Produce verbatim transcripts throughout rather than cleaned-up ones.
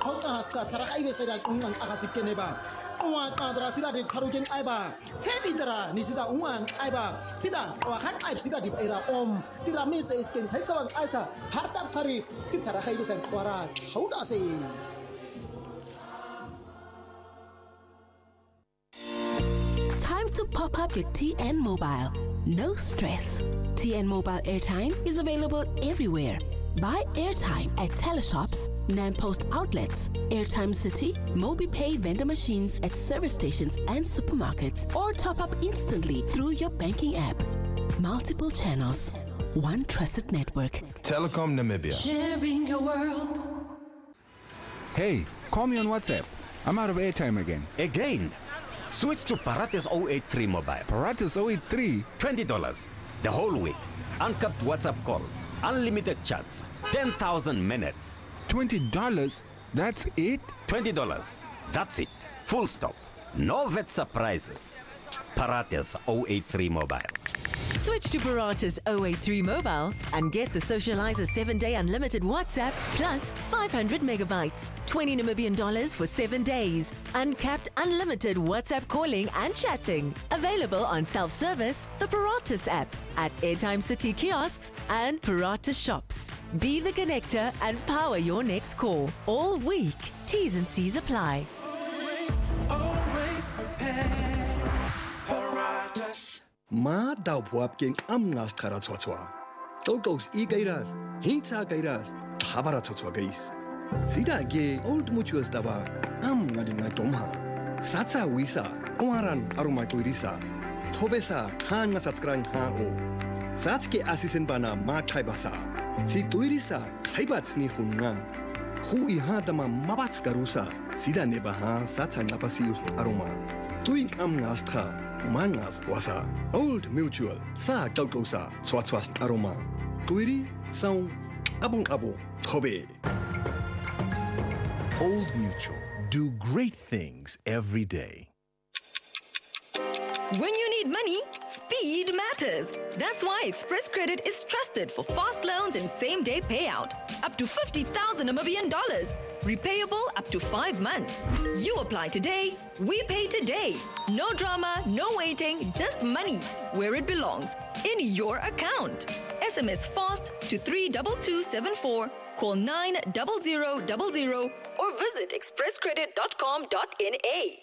auta sta tara kaibe sera kungan akasikeneba uwa kadra sida de karujen aiba tedi dara ni sida uwan aiba sida wa han aib sida di era om tira mise isken haikawan aisa harta kari tara kaibe sen kwara hauda se Time to pop up your T N Mobile. No stress. T N Mobile airtime is available everywhere. Buy airtime at teleshops, Nampost outlets, Airtime City, MobiPay vendor machines at service stations and supermarkets, or top up instantly through your banking app. Multiple channels, one trusted network. Telecom Namibia. Sharing your world. Hey, call me on WhatsApp. I'm out of airtime again. Again? Switch to Paratus zero eight three mobile. Paratus zero eight three? twenty dollars. The whole week. Uncapped WhatsApp calls. Unlimited chats. ten thousand minutes. twenty dollars? That's it? twenty dollars. That's it. Full stop. No vet surprises. Paratus zero eight three mobile. Switch to Paratus zero eight three mobile and get the Socializer seven day unlimited WhatsApp plus five hundred megabytes. twenty Namibian dollars for seven days. Uncapped unlimited WhatsApp calling and chatting. Available on self-service, the Paratus app, at Airtime City kiosks and Paratus shops. Be the connector and power your next call. All week. T's and C's apply. Always, always prepare. Paratus. Ma dau puap king am ngas kara tswa. Totos I gairas, hinta gairas, tabara tswa gais. Sida ge old mutuals daba am ngadi ngai tomha. Satsa wisa, kuaran aruma kuirisa. Tobesa han ngasatkrang ha o. Satske asisen bana ma kaibasa. Si kuirisa kaibats ni hunna. Hu I ha dama mabats garusa. Sida nebaha satsa napasius aruma. Tuing am ngastra. Mangas wasa Old Mutual sa tautosa swatwas aroma Kuiri sound abong abo tobe Old Mutual. Do great things every day. When you need money, speed matters. That's why Express Credit is trusted for fast loans and same-day payout. Up to fifty thousand Namibian dollars. Repayable up to five months. You apply today, we pay today. No drama, no waiting, just money where it belongs, in your account. S M S FAST to three two two seven four, call nine zero zero zero zero or visit express credit dot com dot N A.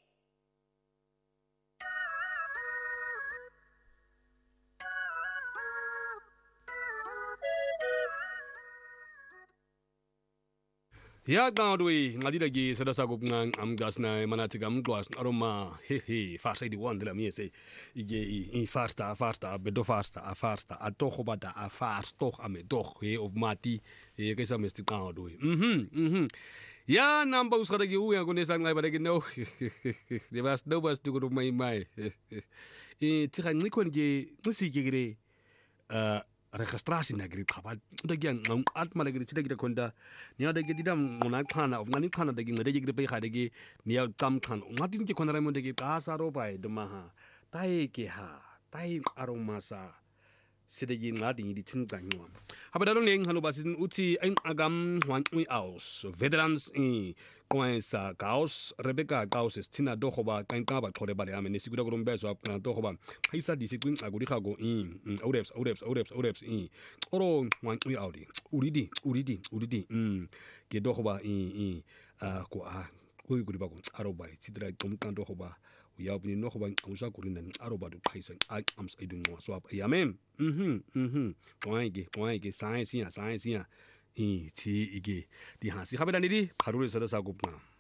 Ya gaudui ngadi lagi sedasa ko ngang am gas na manatika mgwas aroma he he fasta di one de la miese ige i fasta fasta bedo fasta a fasta a toch bata a fast toch a me doch he of mati e ke sa mesti gaudui mhm mhm ya namba usada gi uya ko ne sang ngai badagi no de bas do bas du ko mai mai e tira ngikon ge ngisi ge gre uh registrasi na grid khabat dagi ang at malagri chida gida konda niya dagi didam ngona khana of ngani khana dagi ngade gida pe khadagi niya kam khan ngatin ki khonara mo dagi ka saro bai duma tai ke ha tai aromasa sidagi ngadi di chin ganyo habada long neng hanu basin uti ang agam hwan ui aus veterans i koensa kaos rebecca kaos tina dohoba kan ka ba thore ba le amene sigura ko mbeso ap kan dohoba haisa disiplin aguri khago i oreps oreps oreps oreps i oro hwan ui audi uridi uridi uridi mm ke dohoba i i a ko a ko guri ba ko aroba sidra kom kan dohoba uya bini no hoba usa kurina aroba do khaisa a ams idun no so ap yamem mhm mhm koenge koenge science ya science ya 이 지 이게 디 한시 하베다니리 가루를 써서 사고